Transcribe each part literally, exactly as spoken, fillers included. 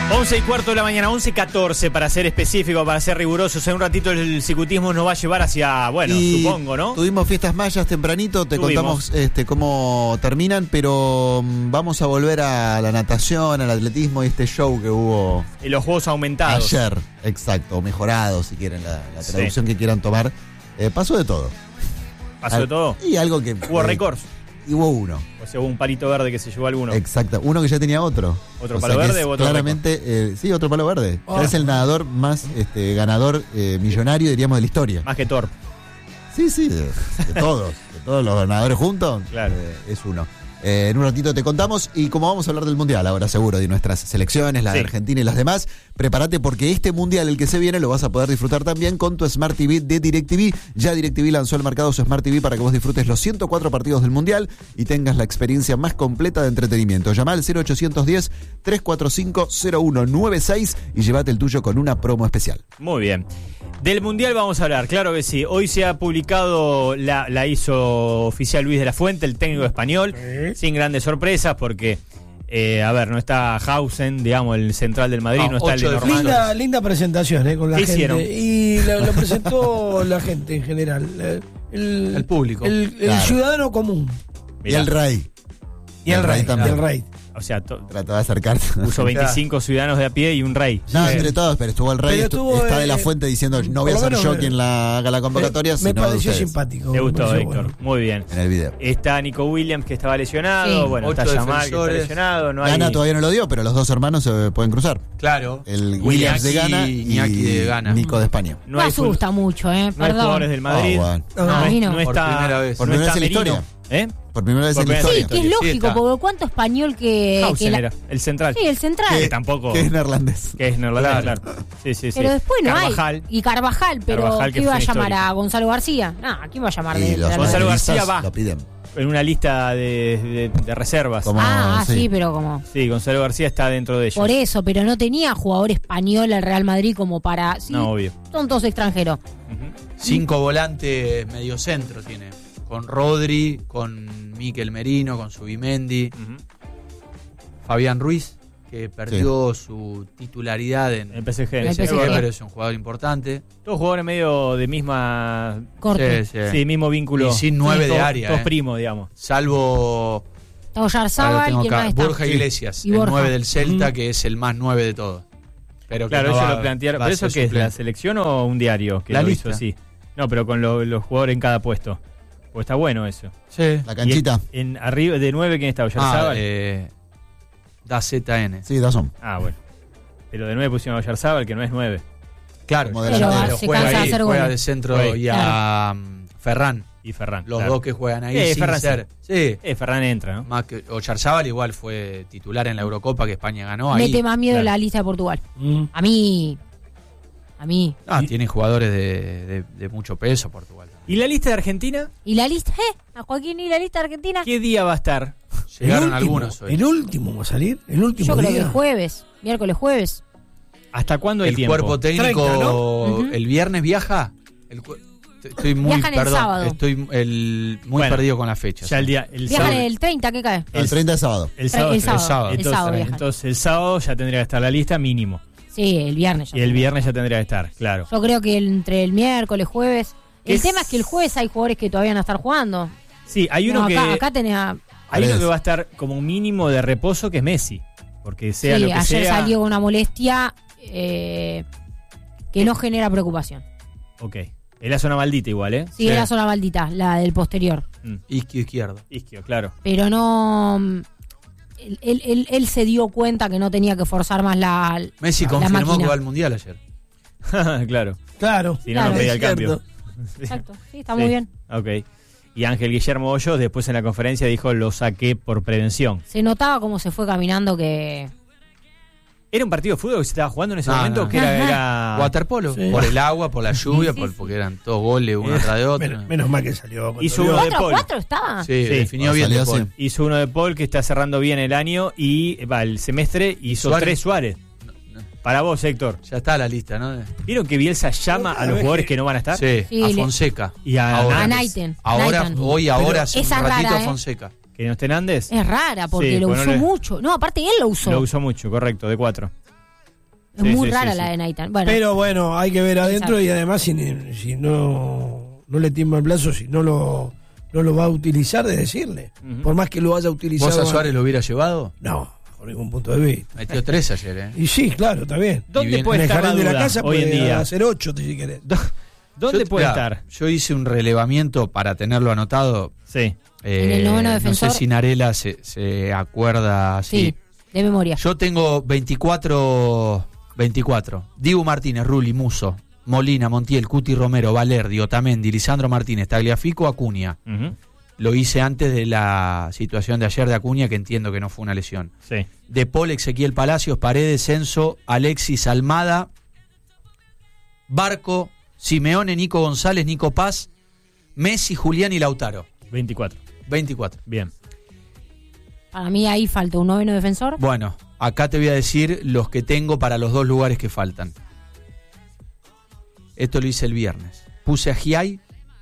once y cuarto de la mañana, once y catorce para ser específico, para ser rigurosos. En un ratito el ciclismo nos va a llevar hacia, bueno, y supongo, ¿no? Tuvimos fiestas mayas tempranito, te Tuvimos. contamos este, cómo terminan, pero um, vamos a volver a la natación, al atletismo y este show que hubo Y los juegos aumentados. ayer, exacto, o mejorado si quieren, la, la Sí. traducción que quieran tomar. Eh, pasó de todo. ¿Pasó de Al- todo? Y algo que... Hubo eh, récords. Y hubo uno. O sea, hubo un palito verde que se llevó alguno. Exacto, uno que ya tenía otro. ¿Otro O palo sea que verde es o otro claramente, eh, sí, otro palo verde. Oh. Ya es el nadador más este, ganador eh, millonario, diríamos, de la historia. Más que Thor. Sí, sí, de, de todos, de todos los ganadores juntos, Claro. eh, es uno. Eh, en un ratito te contamos, y como vamos a hablar del Mundial ahora seguro, de nuestras selecciones, la de Sí. Argentina y las demás, prepárate porque este Mundial, el que se viene, lo vas a poder disfrutar también con tu Smart T V de DirecTV. Ya DirecTV lanzó al mercado su Smart T V para que vos disfrutes los ciento cuatro partidos del Mundial y tengas la experiencia más completa de entretenimiento. Llama al cero ochocientos diez, trescientos cuarenta y cinco, cero uno nueve seis y llévate el tuyo con una promo especial. Muy bien. Del Mundial vamos a hablar, claro que sí. Hoy se ha publicado, la, la hizo oficial Luis de la Fuente, el técnico español, sin grandes sorpresas porque, eh, a ver, no está Hausen, digamos, el central del Madrid, Ah, no está el de ocho de Normal. Linda, linda presentación eh, con la ¿Qué gente. hicieron? Y lo, lo presentó la gente en general. eh, El, El público. El, el Claro. ciudadano común. Mirá, Y el Rey. Y el rey también. Y el rey. o sea, to- Trató de acercarse. puso veinticinco ciudadanos de a pie y un rey. No, Sí. entre todos, pero estuvo el Rey, Pero estu- estuvo, está de la eh, Fuente diciendo, no voy a por ser lo yo menos, quien la haga la convocatoria, Me, me sino pareció ustedes, simpático. Te me gustó, pareció Héctor. bueno. Muy bien. en el video. Está Nico Williams, que estaba lesionado. Sí. Bueno, Ocho está Yamal, que está defensores. lesionado. No hay... Gana todavía no lo dio, pero los dos hermanos se pueden cruzar. Claro. El Williams de Iñaki- Ghana y Iñaki de Ghana. Nico de España. No Me hay, fut- asusta mucho, ¿eh? no hay Perdón. jugadores del Madrid. Oh, bueno. No, no, a mí es- no. no Por está, primera vez. Por no primera está vez en la Merino. historia. ¿Eh? Por primera vez Por en la primera Sí, historia. que es Sí, lógico, está. porque cuánto español que, que Hausen la- era, el central. Sí, el central. Que tampoco... Que es neerlandés. Que es neerlandés, Claro. claro. Sí, sí, sí. Pero después no Carvajal. hay. Y Carvajal, pero Carvajal, que ¿qué iba a fue llamar histórico. a Gonzalo García? No, ¿a quién va a llamar Y de los de- Gonzalo García madridistas va. lo piden. En una lista de, de- de reservas. Como- Ah, sí. sí, pero como... Sí, Gonzalo García está dentro de ellos. Por eso, pero no tenía jugador español al Real Madrid como para... Sí, No, obvio. son todos extranjeros. Ujú. Cinco volantes mediocentro tiene. Con Rodri, con Mikel Merino, con Subimendi, Ujú. Fabián Ruiz, que perdió su titularidad en El P S G. El P S G, P S G. pero es un jugador importante. Todos jugadores medio de misma... Corte. Sí, sí. Sí, mismo vínculo. Y sin nueve Sí, de todos- área, Todos eh. primos, digamos. Salvo Está ahora Oyarzábal lo tengo y el acá, más está. Borja Sí. Iglesias, Y el Borja. nueve del Celta, Mm. que es el más nueve de todos. Pero que Claro, no ellos va- lo plantearon. va ¿Pero a eso ser qué es? ¿La suplente. selección o un diario que La lo lista. hizo así? No, pero con lo- los jugadores en cada puesto. Pues está bueno eso. Sí. La canchita. Y en, en arriba de nueve, ¿quién está? Ah, ¿Oyarzábal? eh, da Z N. Sí, Dazón. Ah, bueno. Pero de nueve pusieron a Oyarzábal, que no es nueve. Claro, Como Pero delantero. se juega cansa de ahí, hacer juega goles. de centro Juega. y a um, Ferran. Y Ferran. Los claro. dos que juegan ahí Eh, sin Ferran sí. ser. Sí. Eh, Ferran entra, ¿no? Más que Oyarzábal igual fue titular en la Eurocopa que España ganó ahí. Mete más miedo claro. la lista de Portugal. Mm. A mí... A mí... Ah, tiene jugadores de, de- de mucho peso Portugal. ¿Y la lista de Argentina? ¿Y la lista? ¿Eh? ¿A Joaquín y la lista de Argentina? ¿Qué día va a estar? Llegaron el último, algunos hoy. El último va a salir. El último Yo creo que día. el jueves. Miércoles, jueves. ¿Hasta cuándo hay El tiempo? cuerpo técnico treinta, ¿no? Ujú. el viernes viaja. El cu- estoy muy Viajan el perdón, sábado. estoy el, muy Bueno, perdido con la fecha. Ya el día... El Viajan sábado. el treinta, ¿qué cae? El treinta de sábado. El sábado. El sábado. sábado. El Entonces, sábado viajan. entonces el sábado ya tendría que estar la lista mínimo. Sí, el viernes. ya Y el tenemos. viernes ya tendría que estar, claro. Yo creo que el- entre el miércoles, jueves. El Es- tema es que el jueves hay jugadores que todavía no están jugando. Sí, hay uno No, que... acá, acá tenés a- Hay uno Paredes. que va a estar como un mínimo de reposo, que es Messi. Porque sea sí, lo que ayer sea... salió una molestia eh, que no genera preocupación. Ok. Es la zona maldita igual, ¿eh? Sí, era zona maldita, la del posterior. Mm. Isquio izquierdo. Isquio, claro. Pero no... mm, Él, él- él- él se dio cuenta que no tenía que forzar más la, Messi la confirmó máquina. que va al mundial ayer. Claro. Claro. Si no, Claro, no pedía es el cambio. cierto. Exacto, sí, está Sí. muy bien. Ok. Y Ángel Guillermo Hoyos después en la conferencia dijo, lo saqué por prevención. Se notaba cómo se fue caminando que... ¿Era un partido de fútbol que se estaba jugando en ese No, momento? no. Que era, Ajá. era... Waterpolo. Sí. Por el agua, por la lluvia, Sí, por- sí. porque eran todos goles uno Eh, tras de otro. Menos, menos mal que salió. cuando Hizo vio- uno de ¿cuatro a Paul. cuatro estaba? Sí, Sí. definió Ah, bien de salió Paul. así. Hizo uno de Paul que está cerrando bien el año y va el semestre hizo Suárez. tres Suárez. No, Para vos, Héctor. Ya está la lista, ¿no? ¿Vieron que Bielsa llama a los jugadores que no van a estar? Sí, Sí, a le- Fonseca. Y a Ahora. A Nández. Naiten. Ahora, Naiten. hoy, ahora, hace un esa es ratito rara, ¿eh? Fonseca. ¿Que no esté Nández? Es rara porque Sí, lo bueno, usó le- mucho. No, aparte él lo usó. Lo usó mucho, correcto, de cuatro. Es Sí, muy sí, rara sí, la sí. de Naitan. Bueno, Pero bueno, hay que ver adentro Exacto. y además si, si no, no le tiembla el brazo, si no lo, no lo va a utilizar, de decirle. Ujú. Por más que lo haya utilizado. ¿Vos a Suárez lo hubiera llevado? No, por ningún punto de vista. Metió tres ayer, ¿eh? Y sí, claro, está bien. ¿Dónde bien. puede En el estar la jardín de la duda casa hoy en puede día? hacer ocho, si querés. ¿Dónde Yo- puede mirá, estar? Yo hice un relevamiento para tenerlo anotado. Sí. Eh, En el noveno no defensor. sé si Narela se, se acuerda así. sí, de memoria. Yo tengo veinticuatro. veinticuatro. Dibu Martínez, Rulli, Muso, Molina, Montiel, Cuti Romero, Valerdi, Otamendi, Lisandro Martínez, Tagliafico, Acuña. Ujú. Lo hice antes de la situación de ayer de Acuña, que entiendo que no fue una lesión. Sí. De Paul, Ezequiel Palacios, Paredes, Censo, Alexis Almada, Barco, Simeone, Nico González, Nico Paz, Messi, Julián y Lautaro. veinticuatro. veinticuatro. Bien. Para mí ahí falta un noveno defensor. Bueno, acá te voy a decir los que tengo para los dos lugares que faltan. Esto lo hice el viernes. Puse a Giai,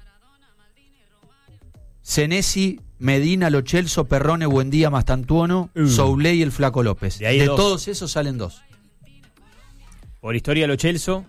Senesi, Medina, Lo Celso, Perrone, Buendía, Mastantuono, Uh. Soulé y el Flaco López. De ahí De dos. todos esos salen dos. Por historia Lo Celso,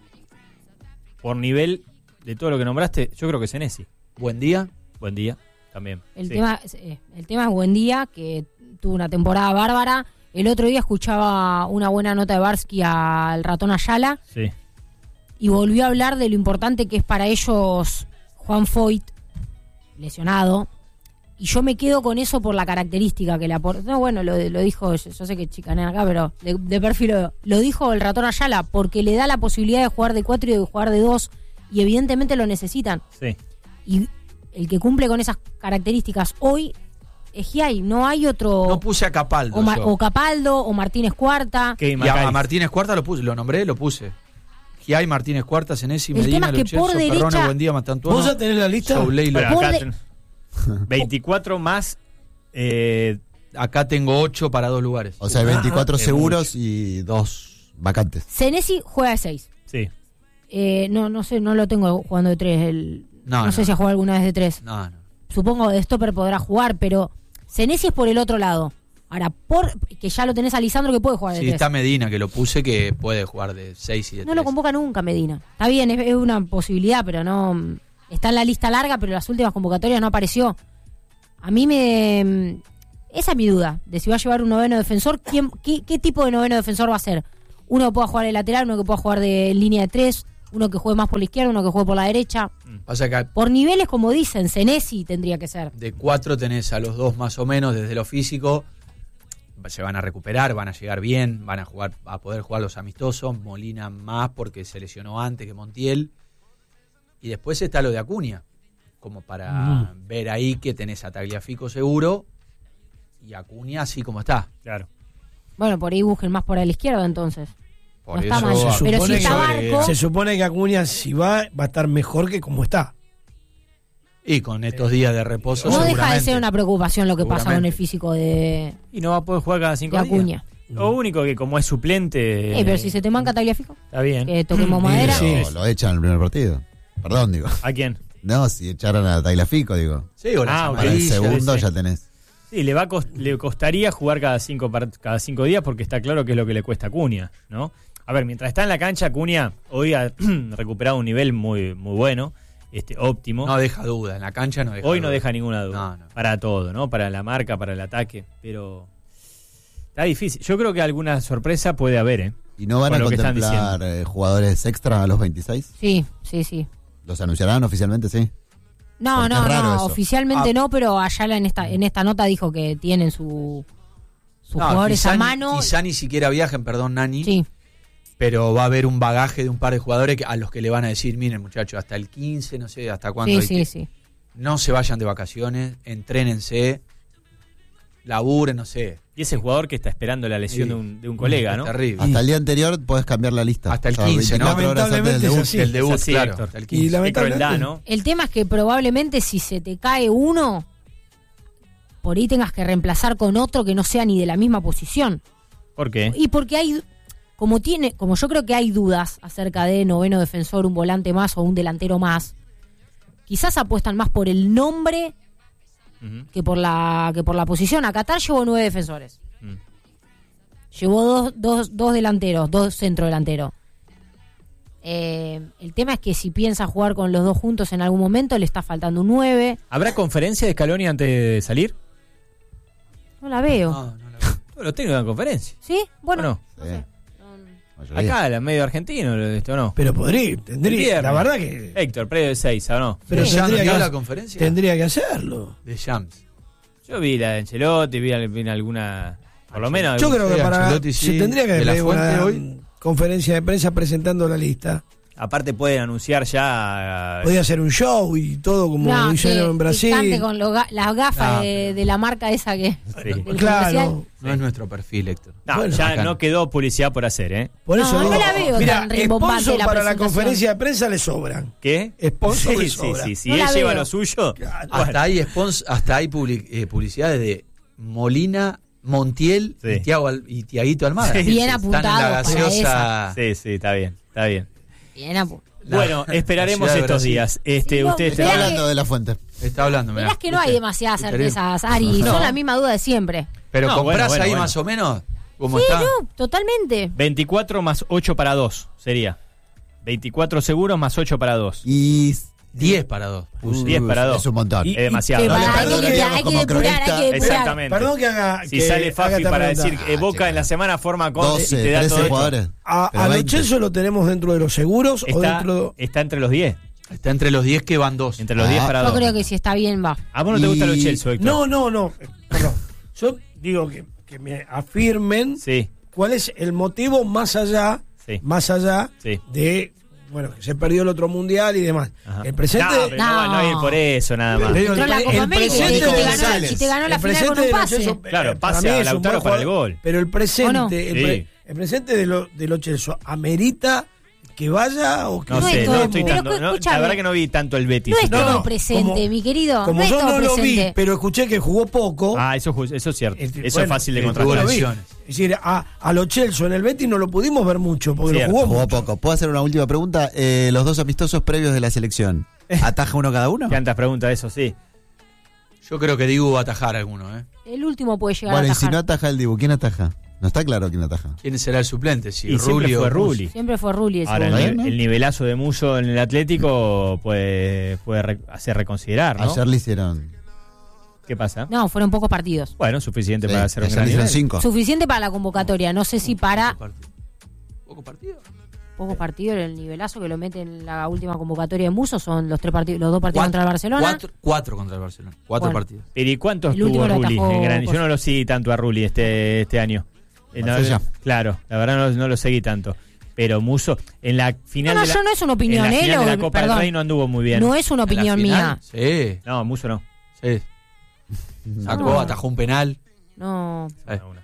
por nivel de todo lo que nombraste, yo creo que Senesi. Buendía. Buen día, también. El, Sí. tema, eh, el tema es Buendía, que tuvo una temporada bárbara. El otro día escuchaba una buena nota de Barsky al ratón Ayala Sí. y volvió a hablar de lo importante que es para ellos Juan Foyt, lesionado. Y yo me quedo con eso por la característica que le aporta. No, bueno, lo, lo dijo, yo, yo sé que chicanean acá, pero de, de perfil lo, lo dijo el ratón Ayala, porque le da la posibilidad de jugar de cuatro y de jugar de dos, y evidentemente lo necesitan. Sí. Y el que cumple con esas características hoy es Giai, no hay otro. No puse a Capaldo. o, Ma- yo. o Capaldo o Martínez Cuarta. Kevin Y a, Macay. a Martínez Cuarta lo puse, lo nombré, lo puse. Giai, Martínez Cuarta, Senesi, El Medina, tema es Lo que Celso, por Perrone, derecha- Buendía, Mastantuono, ¿Vos ya tenés la lista? Soulé y Lo- Bueno, Por acá de- ten- veinticuatro más. Eh, Acá tengo ocho para dos lugares. O sea, hay veinticuatro Ah, es seguros y dos vacantes. Senesi juega de seis. sí. Eh, no, no sé, no lo tengo jugando de tres. El, No, no, no. sé si ha jugado alguna vez de tres. No, no. Supongo de stopper podrá jugar, pero Senesi es por el otro lado. Ahora, por que ya lo tenés a Lisandro que puede jugar de Sí, tres. está Medina, que lo puse, que puede jugar de seis y de No tres. lo convoca nunca Medina. Está bien, es, es una posibilidad, pero no. Está en la lista larga, pero en las últimas convocatorias no apareció. A mí me. Esa es mi duda, de si va a llevar un noveno defensor. ¿Quién, qué, qué tipo de noveno defensor va a ser? Uno que pueda jugar de lateral, uno que pueda jugar de línea de tres, uno que juegue más por la izquierda, uno que juegue por la derecha. Pasa que Por niveles, como dicen, Senesi tendría que ser. de cuatro tenés a los dos más o menos desde lo físico. Se van a recuperar, van a llegar bien, van a jugar, a poder jugar los amistosos. Molina más porque se lesionó antes que Montiel. Y después está lo de Acuña, como para ver ahí que tenés a Tagliafico seguro y Acuña así como está. Claro. Bueno, por ahí busquen más por la izquierda entonces. Por No está eso mal. Se Pero supone, si está que, Barco- se supone que Acuña, si va, va a estar mejor que como está. Y con estos días de reposo No deja de seguramente. ser una preocupación lo que pasa con Seguramente. el físico de, Y no va a poder jugar cada cinco de días. Acuña. Lo único que como es suplente. Eh, pero si se te manca Tagliafico, Está bien. que toquemos Sí, madera. sí. No, lo echan en el primer partido. Perdón, digo. ¿A quién? No, si echaron a Tagliafico, digo. Sí, o las Ah, ok. Para el amarillas. segundo sí. ya tenés. Sí, le va a cos- le costaría jugar cada cinco par- cada cinco días porque está claro que es lo que le cuesta a Acuña, ¿no? A ver, mientras está en la cancha, Acuña hoy ha recuperado un nivel muy muy bueno, este óptimo. No deja duda, en la cancha no deja hoy no duda. deja ninguna duda. No, no. Para todo, ¿no? Para la marca, para el ataque, pero está difícil. Yo creo que alguna sorpresa puede haber, ¿eh? ¿Y no van Con a lo que están contemplar eh, jugadores extra a los veintiséis? Sí, sí, sí. ¿Los anunciarán oficialmente? Sí. No, Porque no, es raro no, eso. oficialmente Ah. no, pero Ayala en esta en esta nota dijo que tienen su sus No, jugadores quizá a ni- mano. Quizá ni siquiera viajen, perdón, Nani. Sí, Pero va a haber un bagaje de un par de jugadores que- a los que le van a decir, miren muchachos, hasta el quince, no sé, hasta cuándo. sí, hay sí, que- sí. No se vayan de vacaciones, entrénense, laburen, no sé. Y ese jugador que está esperando la lesión Sí. de, un, de un colega, Es ¿no? terrible. Hasta el día anterior podés cambiar la lista. Hasta el O sea, quince, ¿no? veinticuatro horas antes del Lamentablemente debut. es así. El debut, Es así, claro. Héctor. Hasta el Y quince. la- Qué crueldad, lamentablemente- ¿no? El tema es que probablemente si se te cae uno, por ahí tengas que reemplazar con otro que no sea ni de la misma posición. ¿Por qué? Y porque hay, como tiene, como yo creo que hay dudas acerca de noveno defensor, un volante más o un delantero más, quizás apuestan más por el nombre Ujú. que por la que por la posición. A Qatar llevó nueve defensores. Mm. llevó dos, dos, dos delanteros, dos centrodelanteros. Eh, el tema es que si piensa jugar con los dos juntos en algún momento, le está faltando un nueve. ¿Habrá conferencia de Scaloni antes de salir? No la veo. No, no la veo. Los técnicos dan conferencia. ¿Sí? Bueno. ¿O no? no sé. Acá, la medio argentino, esto no. Pero podría, tendría, Viernes. la verdad que... Héctor, predio de seis, ¿o no? Pero ¿Ya tendría, no dio que, la conferencia? tendría que hacerlo. De Shams. Yo vi la de Ancelotti, vi, vi alguna... Por lo menos... Yo creo que Sí, para... Ancelotti Se sí, tendría que de la haber una Fuente hoy. conferencia de prensa presentando la lista. Aparte pueden anunciar ya... Podía hacer un show y todo como No, lo hicieron que- en Brasil. que cante con lo ga- las gafas No, de, pero- de la marca esa que... Sí. del comercial. Claro. No es nuestro perfil, Héctor. No, Bueno, ya acá no no. quedó publicidad por hacer, ¿eh? Por No, eso no digo, la veo mira, tan rimbombante sponsor la para la presentación. conferencia de prensa le sobran. ¿Qué? Sponsor sí, le sí, sobra. sí. Si No él la lleva veo. lo suyo... Claro. Bueno. Hasta hay spons, hasta hay public- eh, publicidades de Molina, Montiel Sí. y, Tiago Al- y Tiaguito Almada. Sí, Bien sí, Están en la apuntado para gaseosa. Sí, sí, está bien, está bien. Bien apu- La- Bueno, esperaremos la ciudad de estos Brasil. días. Este, Sí, no, ustedes Está Mirá tendrán- hablando de la fuente. Está hablando, mirá. Verás que no hay demasiadas Esperemos. certezas, Ari. No. Son la misma duda de siempre. Pero No, comprás bueno, bueno, ahí bueno. más o menos cómo Sí, está. no, totalmente. veinticuatro más ocho para dos sería. veinticuatro seguros más ocho para dos. Y... diez para dos. Uy, diez para dos. Es un montón. Y- Es demasiado. y- No le Para, hay, que perdonaríamos depurar, hay que como depurar, hay cronista. que depurar. Exactamente. Perdón que haga. Si que sale haga Fafi esta para pregunta. decir eh, Ah, Boca che, en la semana forma con y doce, te da todo trece esto. jugadores. A, Pero a Lo veinte. Celso lo tenemos dentro de los seguros o Está, dentro de... está entre los diez. Está entre los diez que van dos. Entre los Ah. diez para Yo dos. creo que si está bien va. ¿A vos no te gusta Y- los Chelsea, Héctor? No, no, no. eh, Perdón. Yo digo que, que me afirmen Sí, cuál es el motivo más allá, Sí. más allá sí. de, bueno, que se perdió el otro mundial y demás. Ajá. El presente... No, pero no, No. va- no va a ir por eso, nada más. Le digo, Entró el la pre- Copa el América y presente te de ganó, González. y te ganó la El final presente con un de Lo pase. Celso, eh, Claro, para pase mí a es un Lautaro buen para el jugador, gol. Pero el presente, ¿O no? el, Sí. pre- el presente de lo, de Lo Celso, ¿amerita que vaya o que No No sé, es no todo- estoy pero tanto. no, la escúchame. verdad que no vi tanto el Betis. No es No, todo no, presente, como- mi querido. Como no es yo todo no lo vi, presente. pero escuché que jugó poco. Ah, eso, ju- eso es cierto. Este, Eso bueno, es fácil de eh, contrastar. tuvo lo vi. lesiones. Es decir, a, a Lo Celso en el Betis no lo pudimos ver mucho porque Cierto. lo jugó, Jugó mucho. poco. ¿Puedo hacer una última pregunta? Eh, los dos amistosos previos de la selección. ¿Ataja uno cada uno? Tantas preguntas de eso, sí. Yo creo que Dibu va a atajar alguno, ¿eh? El último puede llegar Bueno, a y si atajar. no ataja el Dibu, ¿quién ataja? No está claro quién ataja. ¿Quién será el suplente? Si Y siempre Rulli o fue Musso. Rulli. Siempre fue Rulli el Ahora, el, segundo. Bueno. ni- el nivelazo de Muso en el Atlético puede, puede re- hacer reconsiderar, ¿no? Ayer le hicieron. ¿Qué pasa? No, fueron pocos partidos. Bueno, suficiente Sí, para hacer un ayer gran le hicieron nivel. cinco. Suficiente para la convocatoria. No sé si para Poco partido. ¿Poco partido? pocos partidos, el nivelazo que lo mete en la última convocatoria de Muso son los tres partidos, los dos partidos Cuatro- contra el Barcelona. Cuatro, cuatro contra el Barcelona. Cuatro Bueno. partidos. Pero ¿y cuántos El último tuvo lo Rulli atajó en Gran- Costa. Yo no lo seguí tanto a Rulli este, este año. Eh, no, Marsella. claro, la verdad no, no lo seguí tanto. Pero Muso, en la final No, no, de la, yo no es una opinión, en la ¿eh? final de la Lo- Copa perdón. del Rey no anduvo muy bien. No es una ¿En la opinión final? mía. Sí, No, Muso no. sí. Sacó, No. atajó un penal. No. Eh. Una.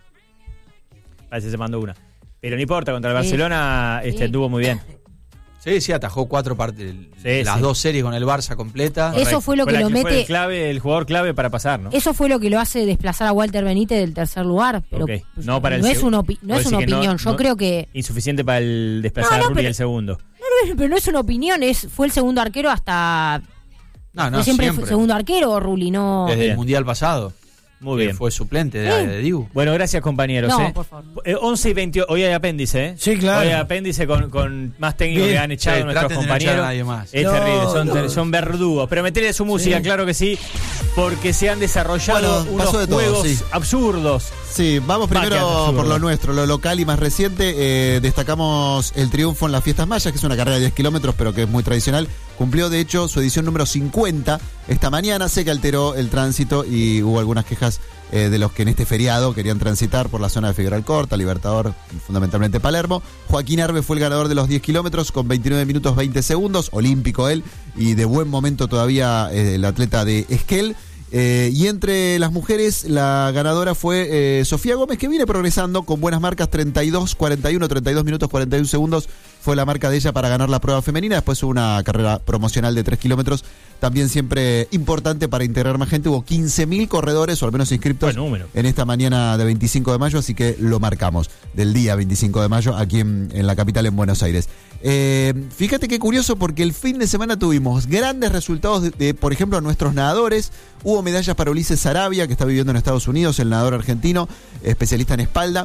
Parece que se mandó una. Pero no importa, contra el Sí. Barcelona este, Sí. anduvo muy bien. Sí, sí, atajó cuatro partidos. Sí, las sí. dos series con el Barça completa. Eso fue lo que la lo fue mete- el, clave, el jugador clave para pasar, ¿no? Eso fue lo que lo hace desplazar a Walter Benítez del tercer lugar. Pero Ok. pues, No para el es seg- una, opi- no vos es una decís que no- opinión. Yo no- creo que. Insuficiente para el desplazar No, no, a Rulli pero- el segundo. No, no, pero no es una opinión. Es, fue el segundo arquero hasta. No, no, fue siempre, siempre. fue segundo arquero, Rulli, no. Desde Bien. el Mundial pasado. Muy que bien. Fue suplente de, Sí. de Dibu. Bueno, gracias compañeros. No, ¿eh? por favor. Eh, once y veintiocho, hoy hay apéndice, ¿eh? Sí, claro. Hoy hay apéndice con, con más técnicos Bien. que han echado Sí, nuestros traten de no echar compañeros. a nadie más. Es No, terrible, son, no. son verdugos. Pero metele su música, Sí. claro que sí, porque se han desarrollado Bueno, unos pasó de todo, juegos sí. absurdos. Sí, vamos Va, qué primero absurdo. por lo nuestro, lo local y más reciente. Eh, destacamos el triunfo en las Fiestas Mayas, que es una carrera de diez kilómetros, pero que es muy tradicional. Cumplió, de hecho, su edición número cincuenta esta mañana. Sé que alteró el tránsito y hubo algunas quejas eh, de los que en este feriado querían transitar por la zona de Figueroa Alcorta, Libertador, fundamentalmente Palermo. Joaquín Arbe fue el ganador de los diez kilómetros con veintinueve minutos veinte segundos, olímpico él, y de buen momento todavía eh, el atleta de Esquel. Eh, y entre las mujeres, la ganadora fue eh, Sofía Gómez, que viene progresando con buenas marcas, treinta y dos cuarenta y uno, treinta y dos minutos cuarenta y un segundos fue la marca de ella para ganar la prueba femenina. Después hubo una carrera promocional de tres kilómetros, también siempre importante para integrar más gente. Hubo quince mil corredores, o al menos inscriptos, Buen número. en esta mañana de veinticinco de mayo, así que lo marcamos, del día veinticinco de mayo, aquí en, en la capital, en Buenos Aires. Eh, fíjate qué curioso, porque el fin de semana tuvimos grandes resultados de, de, por ejemplo, nuestros nadadores. Hubo hubo medallas para Ulises Sarabia, que está viviendo en Estados Unidos, el nadador argentino, especialista en espalda.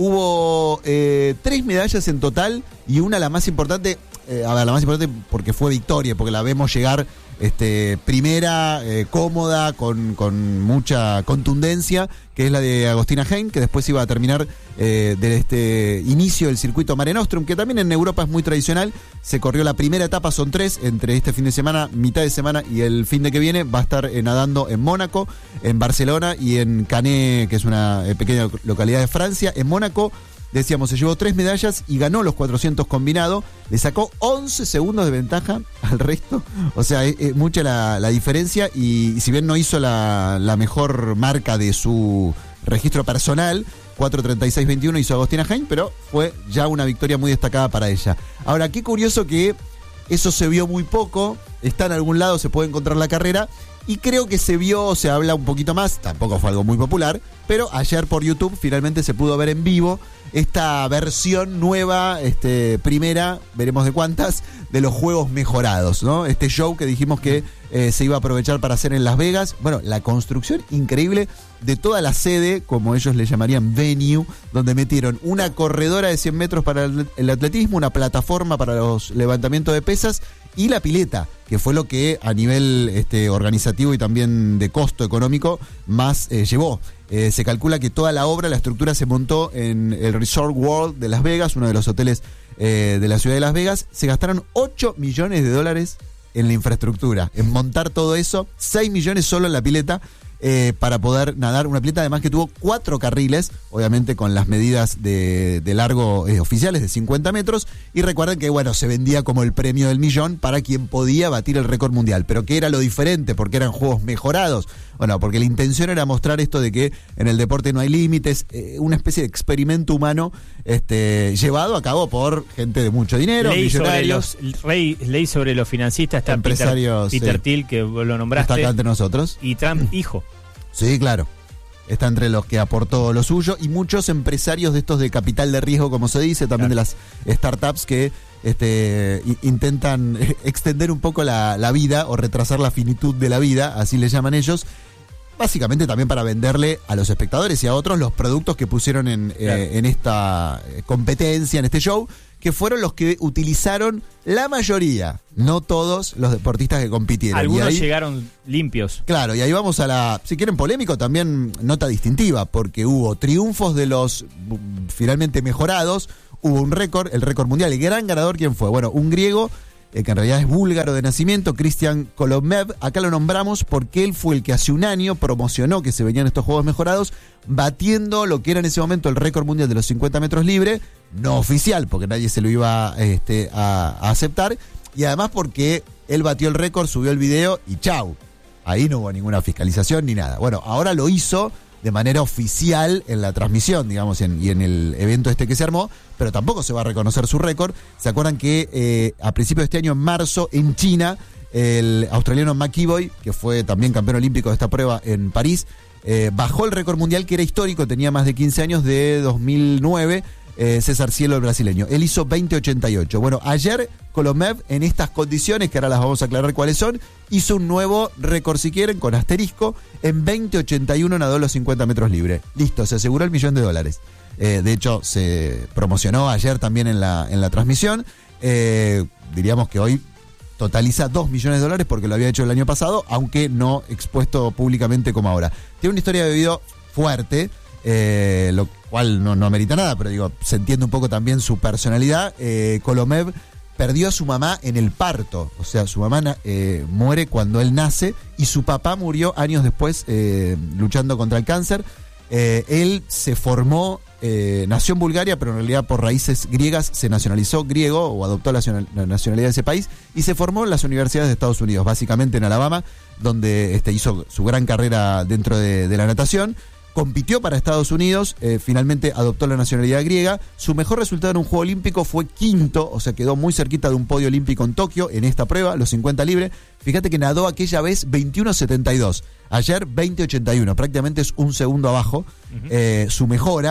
Hubo eh, tres medallas en total y una, la más importante, eh, a ver, la más importante porque fue victoria, porque la vemos llegar este, primera, eh, cómoda, con, con mucha contundencia, que es la de Agostina Hein, que después iba a terminar eh, de este inicio del circuito Mare Nostrum, que también en Europa es muy tradicional. Se corrió la primera etapa, son tres, entre este fin de semana, mitad de semana y el fin de que viene. Va a estar eh, nadando en Mónaco, en Barcelona y en Canet, que es una eh, pequeña localidad de Francia. En Mónaco, decíamos, se llevó tres medallas y ganó los cuatrocientos combinado. Le sacó once segundos de ventaja al resto. O sea, es, es mucha la, la diferencia. Y, y si bien no hizo la, la mejor marca de su registro personal, cuatro treinta y seis veintiuno hizo Agostina Hein, pero fue ya una victoria muy destacada para ella. Ahora, qué curioso que eso se vio muy poco. Está en algún lado, se puede encontrar la carrera. Y creo que se vio, se habla un poquito más, tampoco fue algo muy popular, pero ayer por YouTube finalmente se pudo ver en vivo esta versión nueva, este, primera, veremos de cuántas, de los juegos mejorados, ¿no? Este show que dijimos que eh, se iba a aprovechar para hacer en Las Vegas. Bueno, la construcción increíble de toda la sede, como ellos le llamarían venue, donde metieron una corredora de cien metros para el atletismo, una plataforma para los levantamientos de pesas y la pileta, que fue lo que a nivel este, organizativo y también de costo económico más eh, llevó. Eh, se calcula que toda la obra, la estructura se montó en el Resort World de Las Vegas, uno de los hoteles eh, de la ciudad de Las Vegas. Se gastaron ocho millones de dólares en la infraestructura, en montar todo eso, seis millones solo en la pileta. Eh, para poder nadar, una pileta además que tuvo cuatro carriles, obviamente con las medidas de, de largo eh, oficiales de cincuenta metros, y recuerden que bueno, se vendía como el premio del millón para quien podía batir el récord mundial. Pero ¿qué era lo diferente? Porque eran juegos mejorados. Bueno, porque la intención era mostrar esto de que en el deporte no hay límites, eh, una especie de experimento humano este, llevado a cabo por gente de mucho dinero, ley millonarios. Sobre los, rey, ley sobre los financistas, está empresarios, Peter, Peter sí. Thiel, que lo nombraste. Está acá entre nosotros. Y Trump, hijo. Sí, claro. Está entre los que aportó lo suyo y muchos empresarios de estos de capital de riesgo, como se dice, también claro. de las startups que este, intentan extender un poco la, la vida o retrasar la finitud de la vida, así le llaman ellos. Básicamente también para venderle a los espectadores y a otros los productos que pusieron en, claro. eh, en esta competencia, en este show, que fueron los que utilizaron la mayoría, no todos los deportistas que compitieron. Algunos ahí, llegaron limpios. Claro, y ahí vamos a la, si quieren polémico, también nota distintiva, porque hubo triunfos de los finalmente mejorados, hubo un récord, el récord mundial. El gran ganador, ¿quién fue? Bueno, un griego, eh, que en realidad es búlgaro de nacimiento, Christian Kolomev. Acá lo nombramos porque él fue el que hace un año promocionó que se venían estos juegos mejorados, batiendo lo que era en ese momento el récord mundial de los cincuenta metros libre, no oficial, porque nadie se lo iba este, a, a aceptar, y además porque él batió el récord, subió el video y chau. Ahí no hubo ninguna fiscalización ni nada. Bueno, ahora lo hizo de manera oficial en la transmisión, digamos, en, y en el evento este que se armó, pero tampoco se va a reconocer su récord. ¿Se acuerdan que eh, a principios de este año, en marzo, en China, el australiano McEvoy, que fue también campeón olímpico de esta prueba en París, eh, bajó el récord mundial que era histórico, tenía más de quince años, de dos mil nueve, eh, César Cielo, el brasileño. Él hizo veinte ochenta y ocho. Bueno, ayer Kolomev, en estas condiciones, que ahora las vamos a aclarar cuáles son, hizo un nuevo récord, si quieren, con asterisco. En veinte ochenta y uno nadó los cincuenta metros libre. Listo, se aseguró el millón de dólares. Eh, de hecho, se promocionó ayer también en la, en la transmisión. Eh, diríamos que hoy totaliza dos millones de dólares porque lo había hecho el año pasado, aunque no expuesto públicamente como ahora. Tiene una historia de vida fuerte, eh, lo cual no, no amerita nada, pero digo, se entiende un poco también su personalidad. Eh, Kolomev perdió a su mamá en el parto, o sea, su mamá eh, muere cuando él nace y su papá murió años después eh, luchando contra el cáncer. Eh, él se formó, eh, nació en Bulgaria, pero en realidad por raíces griegas se nacionalizó griego o adoptó la, la nacionalidad de ese país y se formó en las universidades de Estados Unidos, básicamente en Alabama, donde este, hizo su gran carrera dentro de, de la natación. Compitió para Estados Unidos, eh, finalmente adoptó la nacionalidad griega. Su mejor resultado en un juego olímpico fue quinto, o sea, quedó muy cerquita de un podio olímpico en Tokio en esta prueba, los cincuenta libre. Fíjate que nadó aquella vez veintiuno setenta y dos, ayer veinte ochenta y uno, prácticamente es un segundo abajo. Uh-huh. eh, su mejora.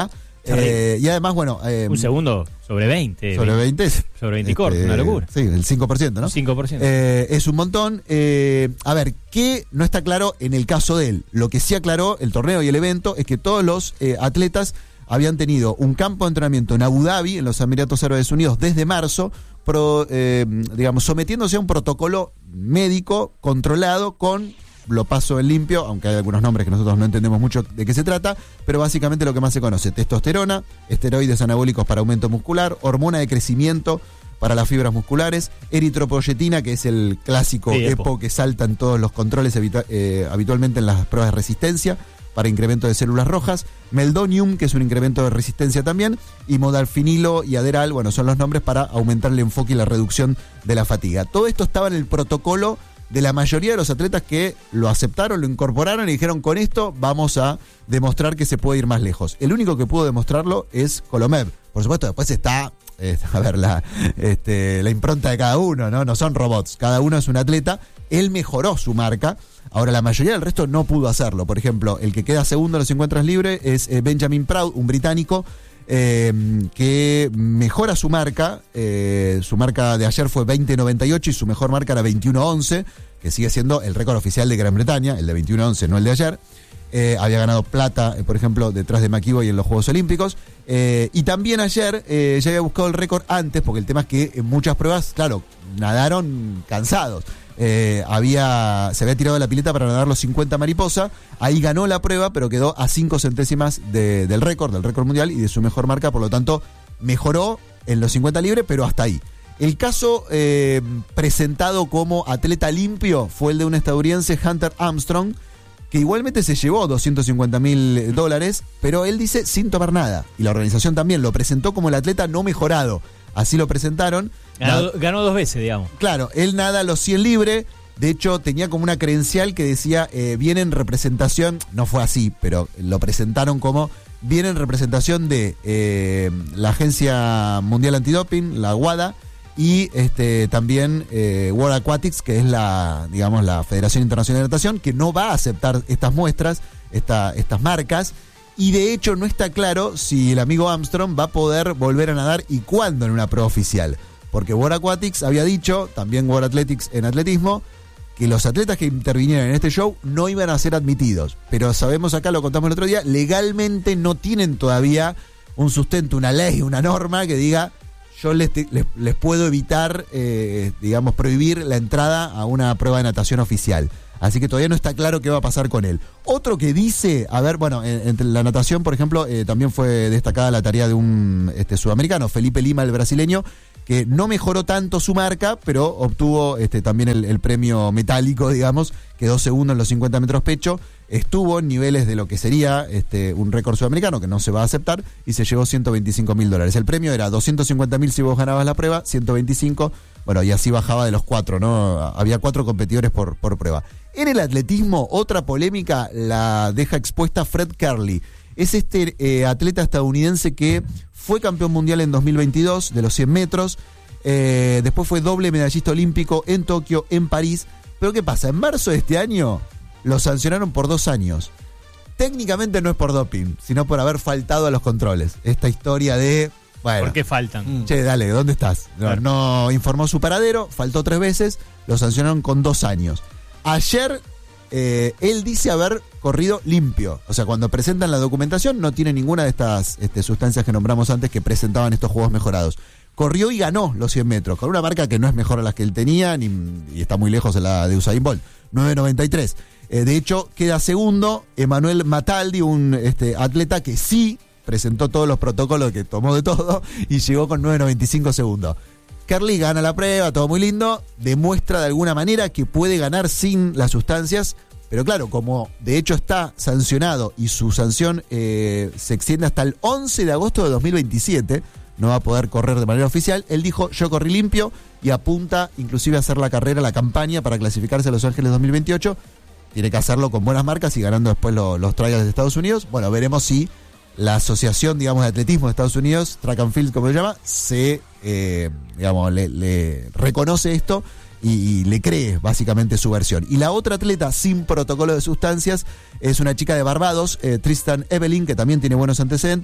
Eh, y además, bueno... Eh, un segundo sobre veinte. Sobre veinte. Sobre veinte corto, este, una locura. Sí, el cinco por ciento, ¿no? cinco por ciento. Eh, es un montón. Eh, a ver, ¿qué no está claro en el caso de él? Lo que sí aclaró el torneo y el evento es que todos los eh, atletas habían tenido un campo de entrenamiento en Abu Dhabi, en los Emiratos Árabes Unidos, desde marzo, pro, eh, digamos, sometiéndose a un protocolo médico controlado con... Lo paso en limpio, aunque hay algunos nombres que nosotros no entendemos mucho de qué se trata, pero básicamente lo que más se conoce: testosterona, esteroides anabólicos para aumento muscular, hormona de crecimiento para las fibras musculares, eritropoyetina, que es el clásico sí, EPO, EPO que salta en todos los controles habitu- eh, habitualmente en las pruebas de resistencia para incremento de células rojas, meldonium, que es un incremento de resistencia también, y modafinilo y aderal, bueno, son los nombres para aumentar el enfoque y la reducción de la fatiga. Todo esto estaba en el protocolo de la mayoría de los atletas que lo aceptaron, lo incorporaron y dijeron: con esto vamos a demostrar que se puede ir más lejos. El único que pudo demostrarlo es Kolomev. Por supuesto, después está, eh, a ver, la, este, la impronta de cada uno, ¿no? No son robots, cada uno es un atleta. Él mejoró su marca. Ahora, la mayoría del resto no pudo hacerlo. Por ejemplo, el que queda segundo en los cincuenta libres es eh, Benjamin Proud, un británico, Eh, que mejora su marca. Eh, su marca de ayer fue veinte noventa y ocho y su mejor marca era veintiuno once, que sigue siendo el récord oficial de Gran Bretaña, el de veintiuno once, no el de ayer. Eh, había ganado plata, eh, por ejemplo, detrás de McEvoy en los Juegos Olímpicos. Eh, y también ayer eh, ya había buscado el récord antes, porque el tema es que en muchas pruebas, claro, nadaron cansados. Eh, había se había tirado de la pileta para nadar los cincuenta mariposa, ahí ganó la prueba, pero quedó a cinco centésimas de, del récord, del récord mundial y de su mejor marca, por lo tanto mejoró en los cincuenta libres, pero hasta ahí. El caso eh, presentado como atleta limpio fue el de un estadounidense, Hunter Armstrong, que igualmente se llevó doscientos cincuenta mil dólares, pero él dice sin tomar nada, y la organización también lo presentó como el atleta no mejorado. Así lo presentaron. Ganó, ganó dos veces, digamos. Claro, él nada los cien libre. De hecho, tenía como una credencial que decía, eh, viene en representación, no fue así, pero lo presentaron como, viene en representación de eh, la Agencia Mundial Antidoping, la WADA, y este también eh, World Aquatics, que es la, digamos, la Federación Internacional de Natación, que no va a aceptar estas muestras, esta, estas marcas. Y de hecho no está claro si el amigo Armstrong va a poder volver a nadar y cuándo en una prueba oficial. Porque World Aquatics había dicho, también World Athletics en atletismo, que los atletas que intervinieran en este show no iban a ser admitidos. Pero sabemos, acá lo contamos el otro día, legalmente no tienen todavía un sustento, una ley, una norma que diga: yo les, les, les puedo evitar, eh, digamos, prohibir la entrada a una prueba de natación oficial. Así que todavía no está claro qué va a pasar con él. Otro que dice, a ver, bueno, entre la natación, por ejemplo, eh, también fue destacada la tarea de un este, sudamericano, Felipe Lima, el brasileño, que no mejoró tanto su marca, pero obtuvo este, también el, el premio metálico, digamos, quedó segundo en los cincuenta metros pecho, estuvo en niveles de lo que sería este, un récord sudamericano, que no se va a aceptar, y se llevó ciento veinticinco mil dólares. El premio era doscientos cincuenta mil si vos ganabas la prueba, ciento veinticinco, bueno, y así bajaba de los cuatro, ¿no? Había cuatro competidores por, por prueba. En el atletismo, otra polémica la deja expuesta Fred Kerley. Es este eh, atleta estadounidense que fue campeón mundial en dos mil veintidós de los cien metros, eh, después fue doble medallista olímpico en Tokio, en París. Pero ¿qué pasa? En marzo de este año lo sancionaron por dos años. Técnicamente no es por doping, sino por haber faltado a los controles. Esta historia de... Bueno, ¿por qué faltan? Che, dale, ¿dónde estás? No, Claro. no informó su paradero, faltó tres veces, lo sancionaron con dos años. Ayer, eh, él dice haber corrido limpio. O sea, cuando presentan la documentación no tiene ninguna de estas este, sustancias que nombramos antes que presentaban estos juegos mejorados. Corrió y ganó los cien metros, con una marca que no es mejor a las que él tenía, ni, y está muy lejos de la de Usain Bolt, nueve noventa y tres. Eh, de hecho, queda segundo Emanuel Mataldi, un este, atleta que sí presentó todos los protocolos, que tomó de todo, y llegó con nueve noventa y cinco segundos. Kerley gana la prueba, todo muy lindo, demuestra de alguna manera que puede ganar sin las sustancias, pero claro, como de hecho está sancionado y su sanción eh, se extiende hasta el once de agosto de dos mil veintisiete, no va a poder correr de manera oficial. Él dijo: yo corrí limpio, y apunta inclusive a hacer la carrera, la campaña para clasificarse a Los Ángeles dos mil veintiocho. Tiene que hacerlo con buenas marcas y ganando después lo, los trials de Estados Unidos. Bueno, veremos si la asociación, digamos, de atletismo de Estados Unidos, Track and Field, como se llama, se, eh, digamos, le, le reconoce esto y, y le cree básicamente su versión. Y la otra atleta sin protocolo de sustancias es una chica de Barbados, eh, Tristan Evelyn, que también tiene buenos antecedentes.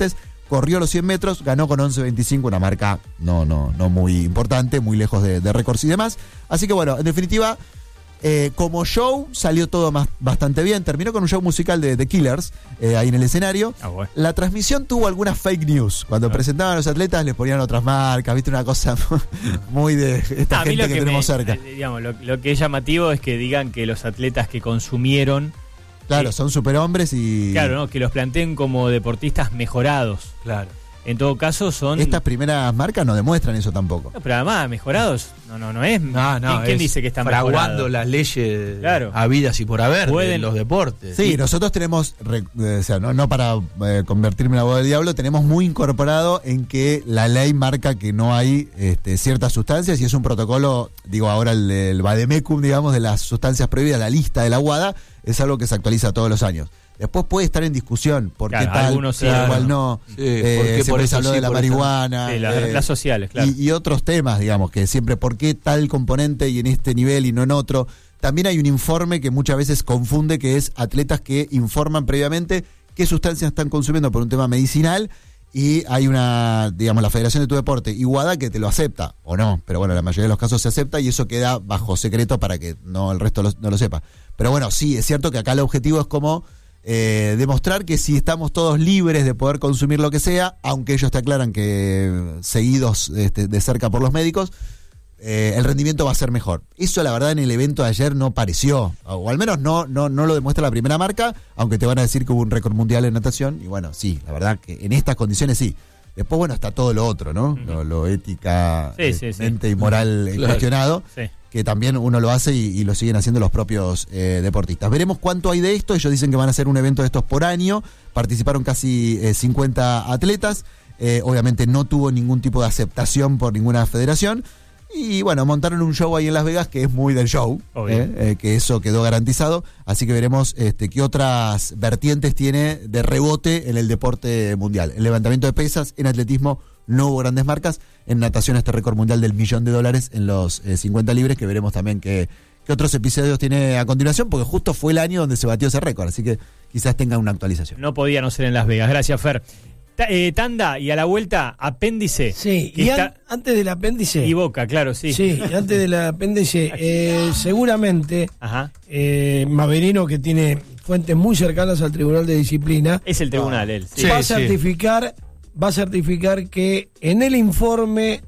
corrió los cien metros, ganó con once veinticinco, una marca no, no, no muy importante, muy lejos de, de récords y demás. Así que bueno, en definitiva, eh, como show salió todo más, bastante bien. Terminó con un show musical de The Killers, eh, ahí en el escenario. Ah, bueno. La transmisión tuvo algunas fake news. Cuando Ah. presentaban a los atletas les ponían otras marcas, viste, una cosa muy de esta A mí gente lo que, que tenemos me- cerca. eh, digamos, lo, lo que es llamativo es que digan que los atletas que consumieron, Claro, eh, son superhombres y claro, ¿no? que los planteen como deportistas mejorados. Claro. En todo caso son... estas primeras marcas no demuestran eso tampoco. No, pero además, mejorados, no, no, no es... No, no, ¿Quién, quién es dice que están fraguando mejorados? las leyes Claro. habidas y por haber Pueden- de los deportes. Sí, nosotros tenemos, re- eh, o sea, no, no para eh, convertirme en la abogado del diablo, tenemos muy incorporado en que la ley marca que no hay este, ciertas sustancias y es un protocolo, digo ahora el, el vademecum, digamos, de las sustancias prohibidas, la lista de la WADA, es algo que se actualiza todos los años. Después puede estar en discusión por Claro, qué tal, algunos sí, por claro. cual no. Sí, Eh, ¿por qué por siempre se eso habló sí, de la por esto no? marihuana. Sí, las, eh, las sociales, claro. Y, y otros temas, digamos, que siempre por qué tal componente y en este nivel y no en otro. También hay un informe que muchas veces confunde, que es atletas que informan previamente qué sustancias están consumiendo por un tema medicinal, y hay una, digamos, la Federación de tu Deporte y WADA que te lo acepta, o no, pero bueno, en la mayoría de los casos se acepta y eso queda bajo secreto para que no el resto lo- no lo sepa. Pero bueno, sí, es cierto que acá el objetivo es como eh, demostrar que si estamos todos libres de poder consumir lo que sea, aunque ellos te aclaran que seguidos este, de cerca por los médicos, eh, el rendimiento va a ser mejor. Eso la verdad en el evento de ayer no pareció, o al menos no, no, no lo demuestra la primera marca, aunque te van a decir que hubo un récord mundial en natación, y bueno, sí, la verdad que en estas condiciones sí. Después, bueno, está todo lo otro, ¿no? Ujú. Lo, lo ética, Sí, sí, sí. mente y moral eh, Claro. cuestionado, Sí. que también uno lo hace y, y lo siguen haciendo los propios eh, deportistas. Veremos cuánto hay de esto. Ellos dicen que van a hacer un evento de estos por año. Participaron casi eh, cincuenta atletas. Eh, obviamente no tuvo ningún tipo de aceptación por ninguna federación. Y bueno, montaron un show ahí en Las Vegas que es muy del show, Obvio. eh, eh, que eso quedó garantizado. Así que veremos este, qué otras vertientes tiene de rebote en el deporte mundial. En levantamiento de pesas, en atletismo no hubo grandes marcas. En natación este récord mundial del millón de dólares en los eh, cincuenta libres, que veremos también qué, qué otros episodios tiene a continuación, porque justo fue el año donde se batió ese récord. Así que quizás tenga una actualización. No podía no ser en Las Vegas. Gracias, Fer. Ta- eh, tanda, y a la vuelta, apéndice. Sí, que y está- an- antes del apéndice. y Boca, claro, sí. Sí, y antes del apéndice, eh, seguramente Ajá. eh, Maverino, que tiene fuentes muy cercanas al Tribunal de Disciplina, Es el tribunal, él. Sí. Sí. va a certificar, va a certificar que en el informe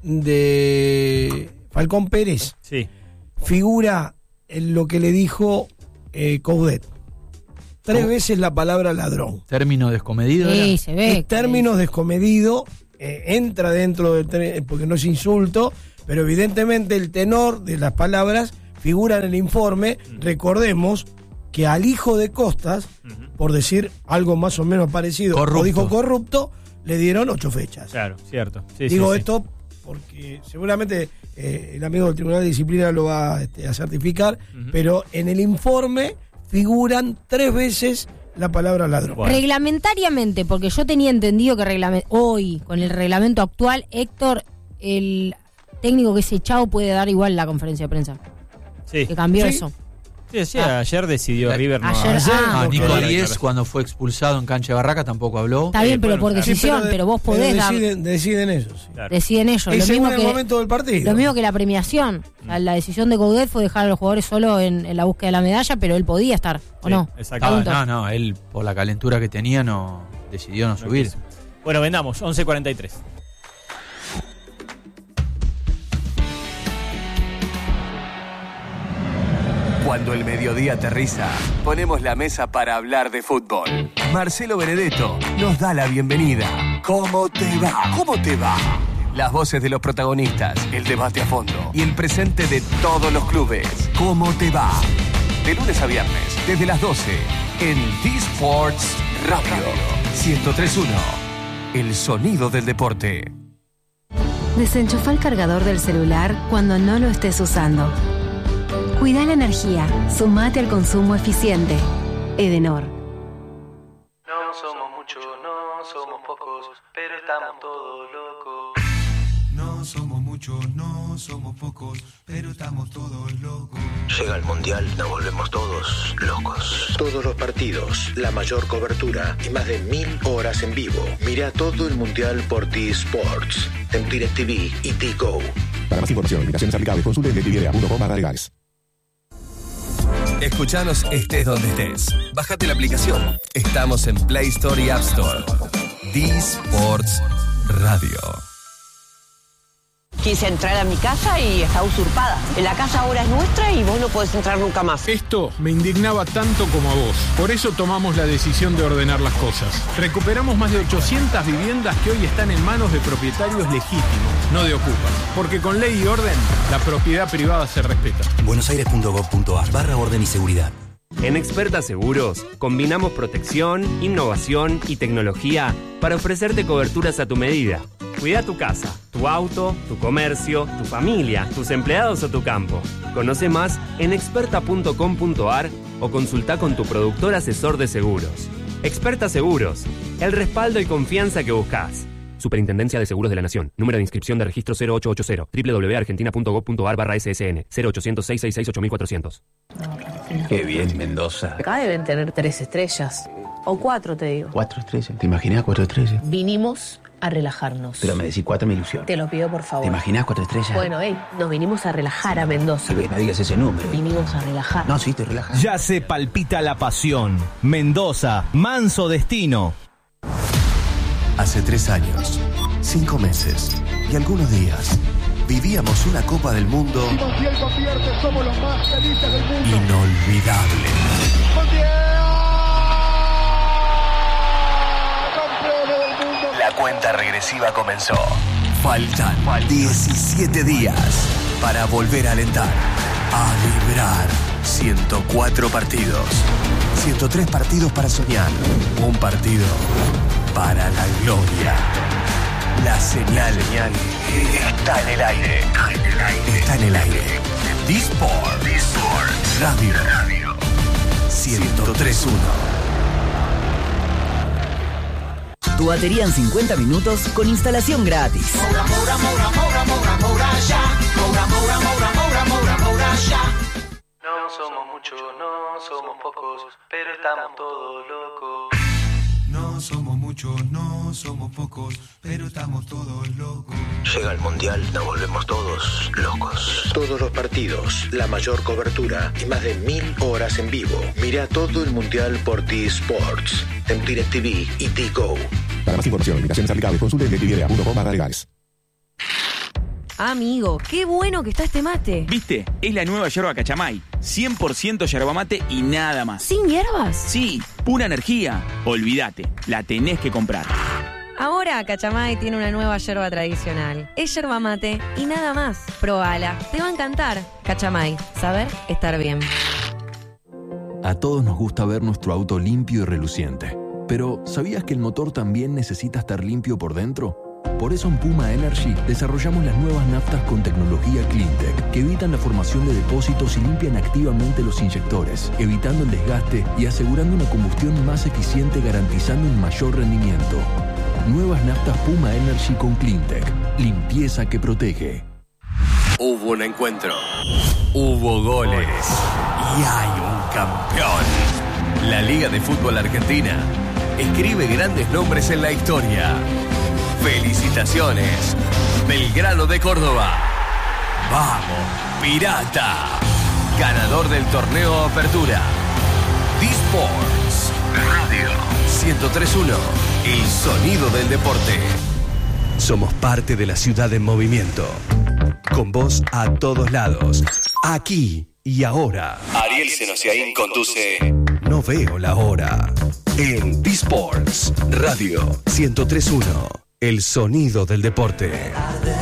de Falcón Pérez Sí. figura en lo que le dijo eh, Coudet. Tres Oh. veces la palabra ladrón. Término descomedido. Sí, era. se ve. En términos descomedido, eh, entra dentro del tre- porque no es insulto, pero evidentemente el tenor de las palabras figura en el informe. Recordemos que al hijo de Costas, Ujú. por decir algo más o menos parecido, Corrupto. o dijo corrupto, le dieron ocho fechas. Claro, cierto. Sí, Digo sí, sí. esto porque seguramente eh, el amigo del Tribunal de Disciplina lo va este, a certificar, Ujú. pero en el informe figuran tres veces la palabra ladrón. Bueno. Reglamentariamente, porque yo tenía entendido que reglame- hoy, con el reglamento actual, Héctor, el técnico que es echado puede dar igual la conferencia de prensa. Sí. Que cambió Sí. eso. Sí, sí, Ah. ayer decidió La- River no Ayer- Ayer, ah, Ah, lo que- Nico Claro, Díez, claro. cuando fue expulsado en cancha de Barraca, tampoco habló. Está bien, Eh, pero bueno, por claro. decisión, de- pero vos podés dar. deciden, deciden ellos. sí. Claro. Deciden ellos. Y Lo según mismo, el que, momento del partido. lo mismo que la premiación. O sea, la decisión de Coudet fue dejar a los jugadores solo en, en la búsqueda de la medalla, pero él podía estar, ¿o Sí, no? exacto. Ah, Pregunto. no, no, él por la calentura que tenía no decidió no No subir. quiso. Bueno, vendamos, once cuarenta y tres. Cuando el mediodía aterriza, ponemos la mesa para hablar de fútbol. Marcelo Benedetto nos da la bienvenida. ¿Cómo te va? ¿Cómo te va? Las voces de los protagonistas, el debate a fondo y el presente de todos los clubes. ¿Cómo te va? De lunes a viernes, desde las doce, en T-Sports Radio ciento tres punto uno. El sonido del deporte. Desenchufa el cargador del celular cuando no lo estés usando. Cuida la energía. Sumate al consumo eficiente. Edenor. No somos muchos, no somos pocos, pero estamos todos locos. No No somos muchos, no somos pocos, pero estamos todos locos. Llega el Mundial, nos volvemos todos locos. Todos los partidos, la mayor cobertura y más de mil horas en vivo. Mira todo el Mundial por T-Sports, en DirecTV y T-Go. Para más información, invitaciones aplicables, consulte en directv punto com barra legales. Escuchanos estés donde estés. Bájate la aplicación. Estamos en Play Store y App Store. D-Sports Radio. Quise entrar a mi casa y está usurpada. La casa ahora es nuestra y vos no podés entrar nunca más. Esto me indignaba tanto como a vos. Por eso tomamos la decisión de ordenar las cosas. Recuperamos más de ochocientas viviendas que hoy están en manos de propietarios legítimos, no de ocupas. Porque con ley y orden, la propiedad privada se respeta. buenosaires punto gov punto ar barra orden y seguridad. En Experta Seguros, combinamos protección, innovación y tecnología para ofrecerte coberturas a tu medida. Cuida tu casa, tu auto, tu comercio, tu familia, tus empleados o tu campo. Conoce más en experta punto com punto ar o consulta con tu productor asesor de seguros. Experta Seguros, el respaldo y confianza que buscas. Superintendencia de Seguros de la Nación. Número de inscripción de registro cero ocho ocho cero. doble u doble u doble u punto argentina punto gov punto ar barra ese ese ene. cero ochocientos, seiscientos sesenta y seis, ocho mil cuatrocientos. Qué bien, Mendoza. Acá deben tener tres estrellas. O cuatro, te digo. Cuatro estrellas. ¿Te imaginas cuatro estrellas? Vinimos a relajarnos. Pero me decís cuatro, me ilusión. Te lo pido, por favor. ¿Te imaginas cuatro estrellas? Bueno, hey, nos vinimos a relajar a Mendoza. Que no digas ese número. Vinimos a relajar. No, sí, estoy relajado. Ya se palpita la pasión. Mendoza, manso destino. Hace tres años, cinco meses y algunos días, vivíamos una Copa del Mundo inolvidable. La cuenta regresiva comenzó. Faltan diecisiete días para volver a alentar, a vibrar. ciento cuatro partidos, ciento tres partidos para soñar, un partido para la gloria. La señal está en el aire. Está en el aire. D-Sports Radio ciento tres punto uno. Tu batería en cincuenta minutos con instalación gratis. Moura, Moura, Moura, Moura, Moura, Moura, ya. Moura, Moura, Moura, Moura, Moura, Moura, ya. No somos muchos, no somos pocos, pero estamos todos locos. No somos muchos, no somos pocos, pero estamos todos locos. Llega el Mundial, nos volvemos todos locos. Todos los partidos, la mayor cobertura y más de mil horas en vivo. Mira todo el Mundial por T-Sports, en DirecTV y T-Go. Para más información, invitaciones aplicables, consulte en directv punto com barra legales. Amigo, qué bueno que está este mate. ¿Viste? Es la nueva yerba Cachamay. cien por ciento yerba mate y nada más. ¿Sin hierbas? Sí, pura energía. Olvídate, la tenés que comprar. Ahora Cachamay tiene una nueva yerba tradicional. Es yerba mate y nada más. Probala, te va a encantar. Cachamay, saber estar bien. A todos nos gusta ver nuestro auto limpio y reluciente. Pero, ¿sabías que el motor también necesita estar limpio por dentro? Por eso en Puma Energy desarrollamos las nuevas naftas con tecnología CleanTech que evitan la formación de depósitos y limpian activamente los inyectores, evitando el desgaste y asegurando una combustión más eficiente, garantizando un mayor rendimiento. Nuevas naftas Puma Energy con CleanTech. Limpieza que protege. Hubo un encuentro, hubo goles y hay un campeón. La Liga de Fútbol Argentina escribe grandes nombres en la historia. ¡Felicitaciones! Belgrano de Córdoba. ¡Vamos, Pirata! Ganador del torneo Apertura. D-Sports Radio ciento tres punto uno. El sonido del deporte. Somos parte de la ciudad en movimiento. Con vos a todos lados. Aquí y ahora. Ariel Senosiaín conduce No Veo la Hora. En D-Sports Radio ciento tres punto uno. El sonido del deporte.